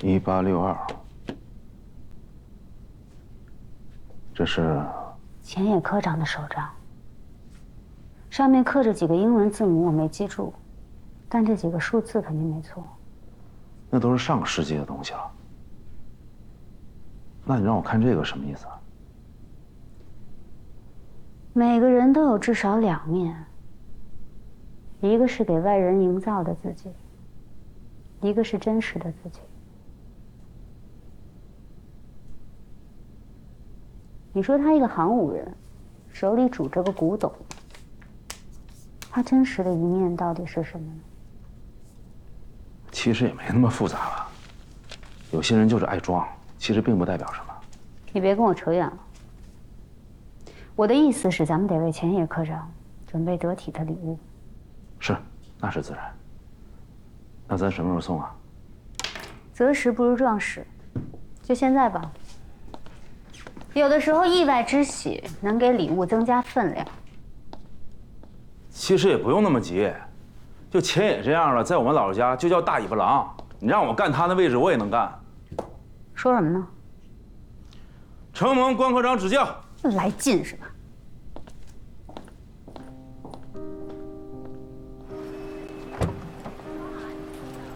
1862，这是前野科长的手账，上面刻着几个英文字母，我没记住，但这几个数字肯定没错。 那都是上个世纪的东西了。那你让我看这个什么意思啊？ 每个人都有至少两面，一个是给外人营造的自己，一个是真实的自己。你说他一个行武人，手里拄着个古董，他真实的一面到底是什么呢？ 其实也没那么复杂吧。有些人就是爱装，其实并不代表什么。 你别跟我扯远了。我的意思是，咱们得为前野科长准备得体的礼物。 是，那是自然。那咱什么时候送啊？ 择时不如撞时，就现在吧。有的时候意外之喜能给礼物增加分量。 其实也不用那么急，就钱也这样了，在我们老家就叫大尾巴狼。你让我干他那位置，我也能干。 说什么呢？ 承蒙关科长指教。 来劲是吧？